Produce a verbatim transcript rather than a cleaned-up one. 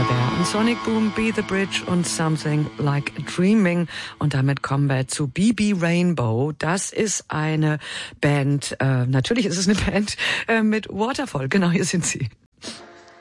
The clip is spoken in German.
Und Sonic Boom, Be the Bridge und Something Like Dreaming. Und damit kommen wir zu B B Rainbow. Das ist eine Band, äh, natürlich ist es eine Band äh, mit Waterfall. Genau, hier sind sie.